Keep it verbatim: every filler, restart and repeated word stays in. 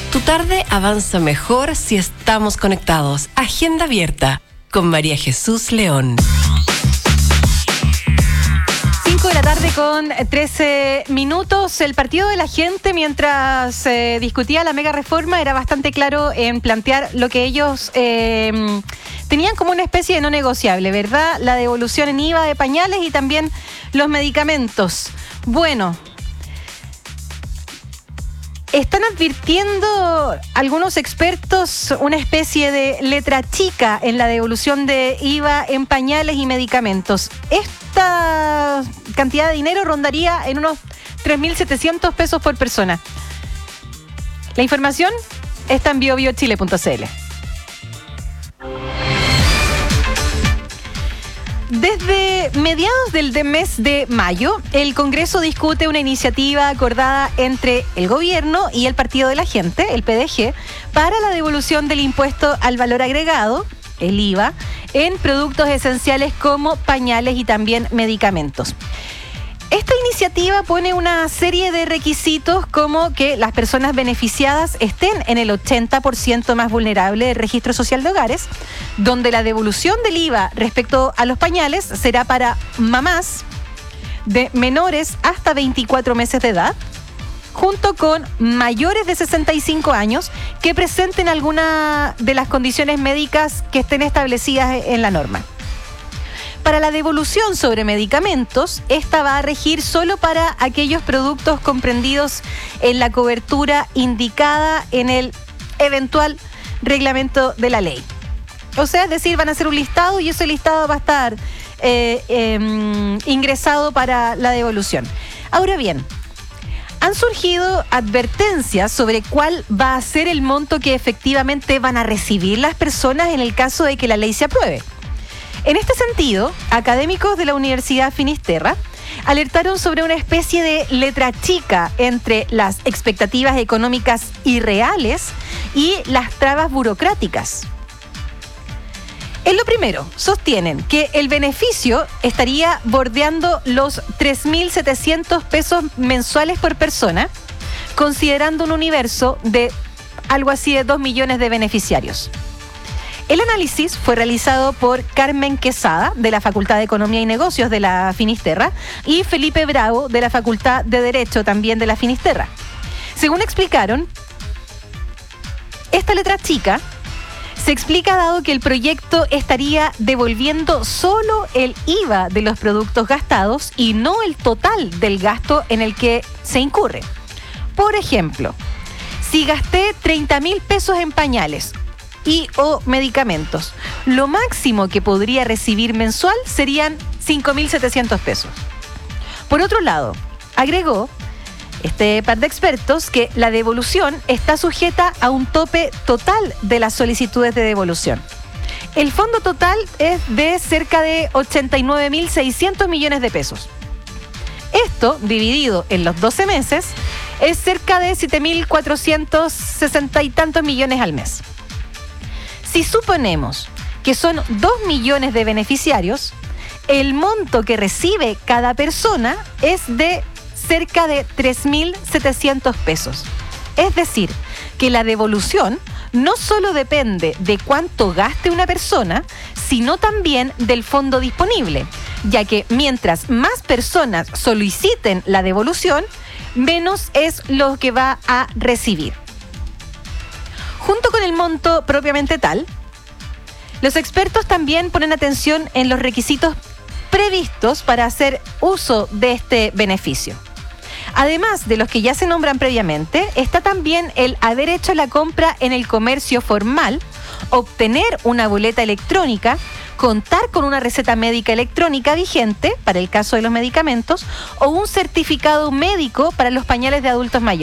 Tu tarde avanza mejor si estamos conectados. Agenda abierta con María Jesús León. cinco de la tarde con trece minutos. El partido de la gente, mientras se eh, discutía la mega reforma, era bastante claro en plantear lo que ellos eh, tenían como una especie de no negociable, ¿verdad? La devolución en I V A de pañales y también los medicamentos. Bueno, están advirtiendo algunos expertos una especie de letra chica en la devolución de I V A en pañales y medicamentos. Esta cantidad de dinero rondaría en unos tres mil setecientos pesos por persona. La información está en bio bio chile punto c l. Desde mediados del mes de mayo, el Congreso discute una iniciativa acordada entre el gobierno y el Partido de la Gente, el P D G, para la devolución del impuesto al valor agregado, el I V A, en productos esenciales como pañales y también medicamentos. Esta iniciativa pone una serie de requisitos como que las personas beneficiadas estén en el ochenta por ciento más vulnerable del registro social de hogares, donde la devolución del I V A respecto a los pañales será para mamás de menores hasta veinticuatro meses de edad, junto con mayores de sesenta y cinco años que presenten alguna de las condiciones médicas que estén establecidas en la norma. Para la devolución sobre medicamentos, esta va a regir solo para aquellos productos comprendidos en la cobertura indicada en el eventual reglamento de la ley. O sea, es decir, van a hacer un listado y ese listado va a estar eh, eh, ingresado para la devolución. Ahora bien, han surgido advertencias sobre cuál va a ser el monto que efectivamente van a recibir las personas en el caso de que la ley se apruebe. En este sentido, académicos de la Universidad Finisterra alertaron sobre una especie de letra chica entre las expectativas económicas irreales y las trabas burocráticas. En lo primero, sostienen que el beneficio estaría bordeando los tres mil setecientos pesos mensuales por persona, considerando un universo de algo así de dos millones de beneficiarios. El análisis fue realizado por Carmen Quesada, de la Facultad de Economía y Negocios de la Finisterra, y Felipe Bravo, de la Facultad de Derecho, también de la Finisterra. Según explicaron, esta letra chica se explica dado que el proyecto estaría devolviendo solo el I V A de los productos gastados y no el total del gasto en el que se incurre. Por ejemplo, si gasté treinta mil pesos en pañales y o medicamentos, lo máximo que podría recibir mensual serían cinco mil setecientos pesos. Por otro lado, agregó este par de expertos que la devolución está sujeta a un tope total de las solicitudes de devolución. El fondo total es de cerca de ochenta y nueve mil seiscientos millones de pesos. Esto, dividido en los doce meses, es cerca de siete mil cuatrocientos sesenta y tantos millones al mes. Si suponemos que son dos millones de beneficiarios, el monto que recibe cada persona es de cerca de tres mil setecientos pesos. Es decir, que la devolución no solo depende de cuánto gaste una persona, sino también del fondo disponible, ya que mientras más personas soliciten la devolución, menos es lo que va a recibir. Junto con el monto propiamente tal, los expertos también ponen atención en los requisitos previstos para hacer uso de este beneficio. Además de los que ya se nombran previamente, está también el haber hecho la compra en el comercio formal, obtener una boleta electrónica, contar con una receta médica electrónica vigente para el caso de los medicamentos o un certificado médico para los pañales de adultos mayores.